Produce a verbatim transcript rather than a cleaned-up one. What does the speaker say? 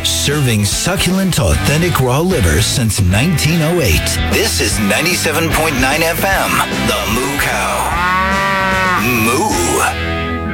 Serving succulent, authentic raw liver since nineteen oh eight. This is ninety-seven point nine F M, The Moo Cow.